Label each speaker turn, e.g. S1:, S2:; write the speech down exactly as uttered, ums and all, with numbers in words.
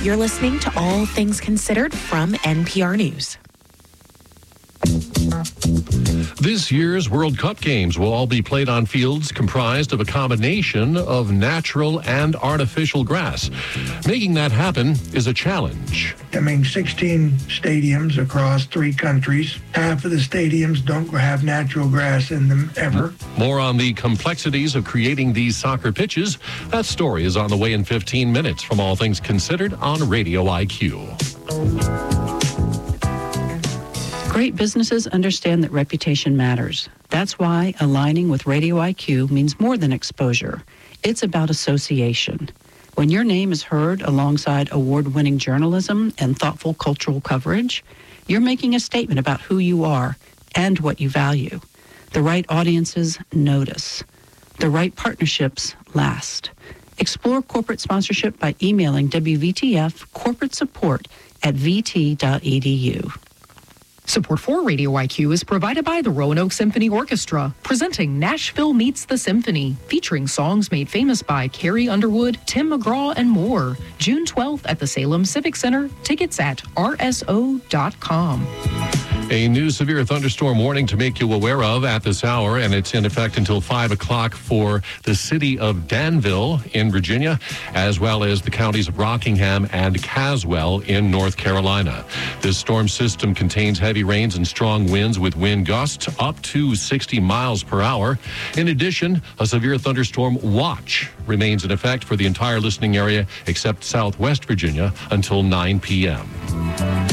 S1: You're listening to All Things Considered from N P R News.
S2: This year's World Cup games will all be played on fields comprised of a combination of natural and artificial grass. Making that happen is a challenge.
S3: I mean, sixteen stadiums across three countries. Half of the stadiums don't have natural grass in them ever.
S2: More on the complexities of creating these soccer pitches. That story is on the way in fifteen minutes from All Things Considered on Radio I Q.
S4: Great businesses understand that reputation matters. That's why aligning with Radio I Q means more than exposure. It's about association. When your name is heard alongside award-winning journalism and thoughtful cultural coverage, you're making a statement about who you are and what you value. The right audiences notice. The right partnerships last. Explore corporate sponsorship by emailing W V T F corporate support at v t dot e d u.
S5: Support for Radio I Q is provided by the Roanoke Symphony Orchestra, presenting Nashville Meets the Symphony, featuring songs made famous by Carrie Underwood, Tim McGraw, and more. June twelfth at the Salem Civic Center. Tickets at r s o dot com.
S2: A new severe thunderstorm warning to make you aware of at this hour, and it's in effect until five o'clock for the city of Danville in Virginia, as well as the counties of Rockingham and Caswell in North Carolina. This storm system contains heavy rains and strong winds with wind gusts up to sixty miles per hour. In addition, a severe thunderstorm watch remains in effect for the entire listening area except Southwest Virginia until nine p.m.